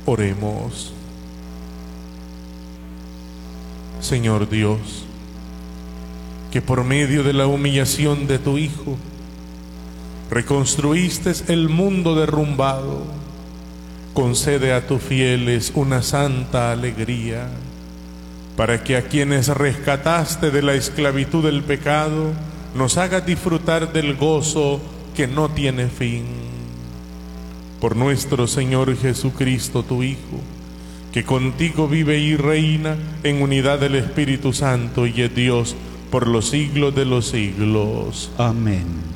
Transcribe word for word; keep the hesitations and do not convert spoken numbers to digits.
Oremos. Señor Dios, que por medio de la humillación de tu Hijo reconstruiste el mundo derrumbado, concede a tus fieles una santa alegría, para que a quienes rescataste de la esclavitud del pecado, nos hagas disfrutar del gozo que no tiene fin. Por nuestro Señor Jesucristo, tu Hijo, que contigo vive y reina en unidad del Espíritu Santo y es Dios por los siglos de los siglos. Amén.